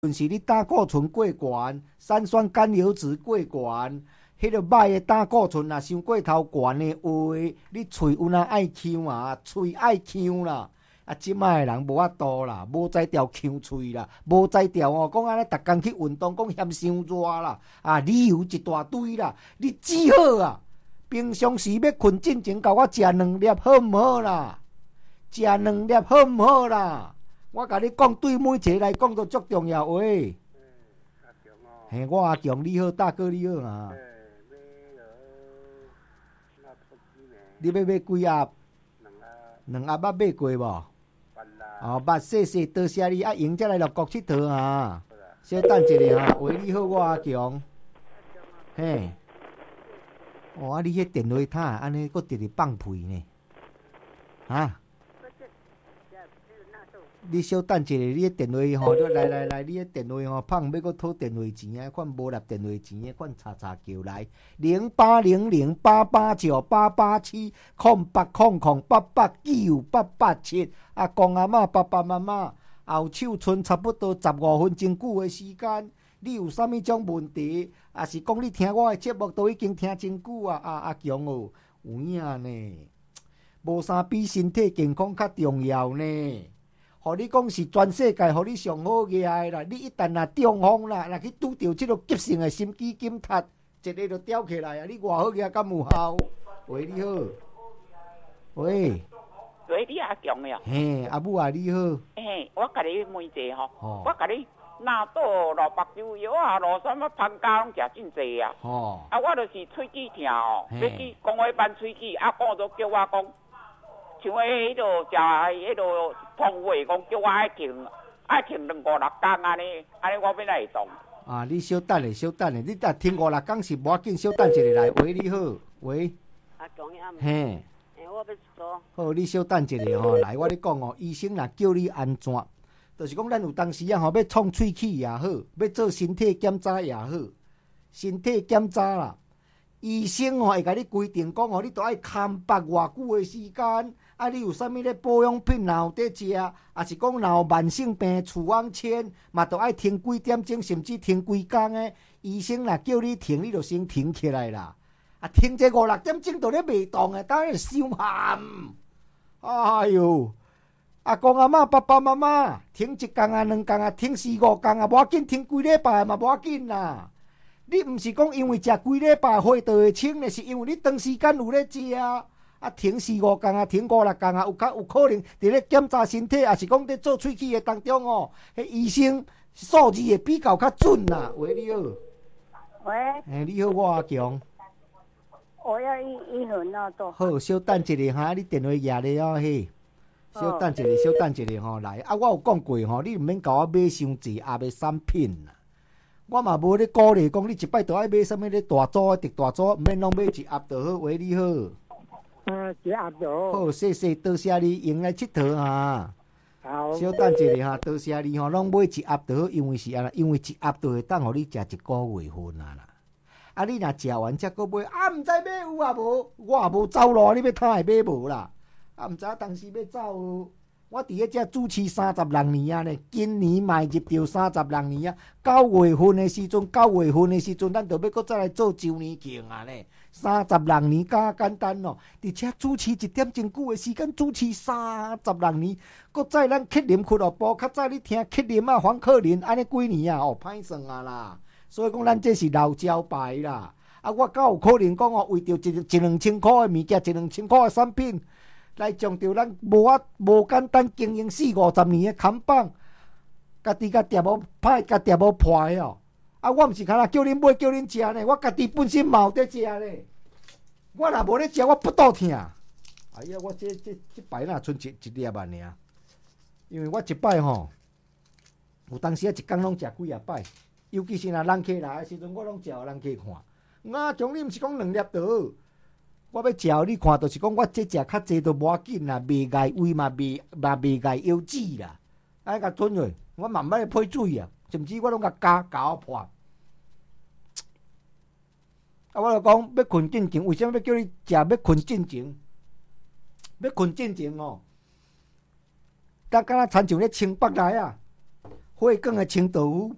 是你胆固醇过悬，三酸甘油酯过悬，迄个歹的胆固醇若伤过头悬的话，你喙有哪爱呛啊？喙爱呛啦。啊，即摆的人无法度啦，无才调呛喙啦，无才调哦，讲安尼逐工去运动，讲嫌伤热啦，啊，理由一大堆啦。你只好啊，平常时要困进前，甲我食2粒好毋好啦？食2粒好毋好啦？我甲你讲，对每一个来讲都足重要喂。嘿，我阿强你好，大哥你好啊。你要买几盒？2盒捌买过无？哦，捌谢谢，多谢你啊，赢才来乐国佚佗啊。稍等一下哈，喂，你好，我阿强。嘿，哦，啊，你迄电话塔安尼，佫直直放屁呢？啊？你稍等一下，你迄电话吼，来，你迄电话吼，放要佫讨电话钱啊，款无纳电话钱的，款查叫来08008878870800889887啊，公阿嬷、爸爸妈妈，后手剩差不多15分钟久的时间，你有啥物种问题，啊是讲你听我的节目都已经听真久啊？阿强哦，有影呢，无啥比身体健康较重要呢。互你讲是全世界，互你上好个的啦！你一旦若中风啦，若去拄着即个急性的心肌梗塞，一个就吊起来啊！你偌好个敢有效？喂，你好。喂。 喂，你阿强呀？ 嘿，阿母啊，你好。 嘿，我甲你问者吼，我甲你纳豆、萝卜粥药啊、罗什么芳胶拢食真济啊。哦。啊，我就是喙齿疼哦，要去讲话办喙齿，啊，讲都叫我讲。像迄落食迄落通话，讲叫我爱停2、5、6天安尼我要来会动。 啊，你稍等咧，你若停5、6天是无要紧，稍等一下来。喂，你好，喂。 阿强呀。 嘿。 我要说。 好，你稍等一下吼，来，我咧讲哦，医生若叫你安怎，就是讲咱有当时啊吼，要创喙齿也好，要做身体检查也好，身体检查啦。医生吼会甲你规定讲吼，你都爱空腹偌久的时间，啊，你有啥物咧保养品若有伫食，啊是讲若有慢性病、处方签，嘛都爱停几点钟，甚至停几工的。医生若叫你停，你就先停起来啦。啊，停这5、6点钟都咧袂动的，当然伤寒。哎哟，阿公阿嬷、爸爸妈妈，停1工啊、2工啊，停4、5工啊，无要紧，停几礼拜嘛无要紧啦。你毋是讲因为食几礼拜血就会清呢，是因为你长时间有咧食啊，停4、5工啊，停5、6工啊，有可能伫咧检查身体，也是讲伫做喙齿的当中哦，迄医生数字会比较较准啦。喂，你好。 喂。 你好，我阿强。 我要一盒纳豆。 好，稍等一下哈，你电话举咧哦嘿。稍等一下吼，来啊！我有讲过吼，你毋免甲我买伤济鸭的产品啦。我嘛无咧鼓励讲，你一摆都爱买啥物咧大组、特大组，毋免拢买一盒就好。喂，你好。 一盒就好。好，谢谢，多谢你用来佚佗哈。 好。 稍等一下哈，多谢你吼，拢买一盒就好，因为是安尼，因为一盒就会当互你食1个月份啊啦。啊，你若食完才搁买，啊，毋知买有啊无？我也无走路，你要摊会买无啦？啊，毋知当时要走。我伫咧遮主持36年啊呢，今年迈入着36年啊。9月份的时阵，咱就要搁再来做周年庆啊呢。36年加简单咯，而且主持一点真久的时间，主持36年，搁再咱克林俱乐部，较早你听克林啊、黄克林安尼几年啊，哦，歹算啊啦。所以讲，咱这是老招牌啦。啊，我敢有可能讲哦，为着1、2千块的物件，1、2千块的产品。来将着咱无简单经营40、50年的看板，家己甲店无歹，甲店无破的哦。啊，我毋是干那叫恁买、叫恁食呢，我家己本身嘛有伫食呢。我若无咧食，我不肚疼。哎呀，我这摆若剩一粒啊尔，因为我一摆吼，有当时啊一工拢食几啊摆，尤其是若人客来的时阵，我拢食互人客看。啊，将你毋是讲2粒就好。我要食，你看，就是讲我这食较济都无要紧啦，袂碍胃嘛，袂碍腰子啦。安尼甲吞落，我慢慢配水啊，甚至我拢甲加破。啊，我就讲要困进前，为什么要叫你食？要困进前，哦，敢若亲像咧清北来啊，火粿的清豆腐，